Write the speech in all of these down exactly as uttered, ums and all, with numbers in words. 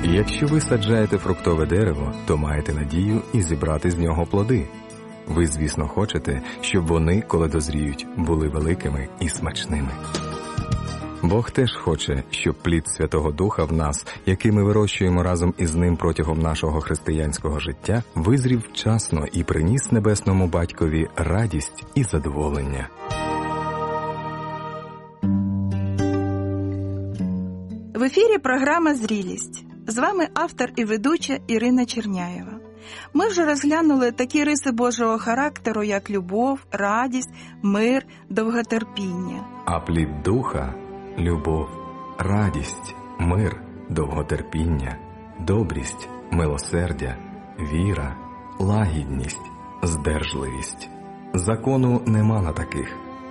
Якщо ви саджаєте фруктове дерево, то маєте надію і зібрати з нього плоди. Ви, звісно, хочете, щоб вони, коли дозріють, були великими і смачними. Бог теж хоче, щоб плід Святого Духа в нас, який ми вирощуємо разом із Ним протягом нашого християнського життя, визрів вчасно і приніс Небесному Батькові радість і задоволення. В ефірі програма «Зрілість». З вами автор і ведуча Ірина Черняєва. Ми вже розглянули такі риси Божого характеру, як любов, радість, мир, довготерпіння. А плід Духа – любов, радість, мир, довготерпіння, добрість, милосердя, віра, лагідність, здержливість. Закону нема на таких.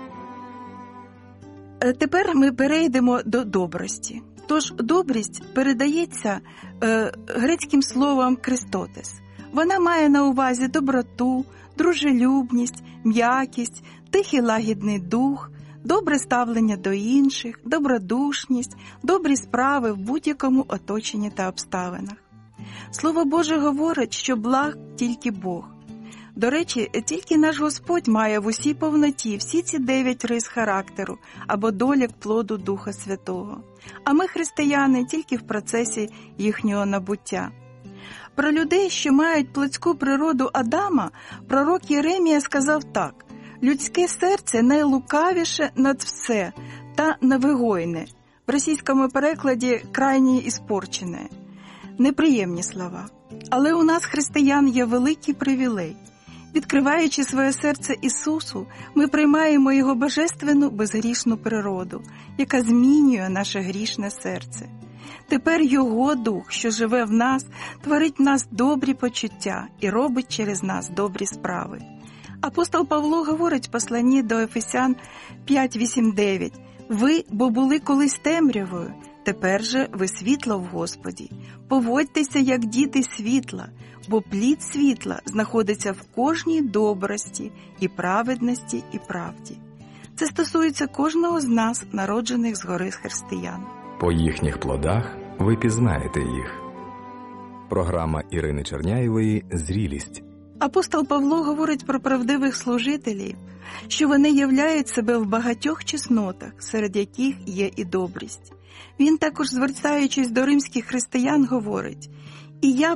Тепер ми перейдемо до добрості. Тож добрість передається е, грецьким словом «кристотес». Вона має на увазі доброту, дружелюбність, м'якість, тихий лагідний дух, добре ставлення до інших, добродушність, добрі справи в будь-якому оточенні та обставинах. Слово Боже говорить, що благ тільки Бог. До речі, тільки наш Господь має в усій повноті всі ці дев'ять рис характеру або доляк плоду Духа Святого. А ми, християни, тільки в процесі їхнього набуття. Про людей, що мають плотську природу Адама, пророк Єремія сказав так: «Людське серце найлукавіше над все та невигойне». В російському перекладі «крайнє іспорчене». Неприємні слова. Але у нас, християн, є великий привілей. Відкриваючи своє серце Ісусу, ми приймаємо Його божественну безгрішну природу, яка змінює наше грішне серце. Тепер Його Дух, що живе в нас, творить в нас добрі почуття і робить через нас добрі справи. Апостол Павло говорить в посланні до Ефесян п'ять, вісім, дев'ять: «Ви, бо були колись темрявою, тепер же ви світло в Господі. Поводьтеся, як діти світла, бо плід світла знаходиться в кожній добрості і праведності і правді». Це стосується кожного з нас, народжених згори християн. По їхніх плодах ви пізнаєте їх. Програма Ірини Черняєвої «Зрілість». Апостол Павло говорить про правдивих служителів, що вони являють себе в багатьох чеснотах, серед яких є і добрість. Він також, звертаючись до римських християн, говорить: «І я,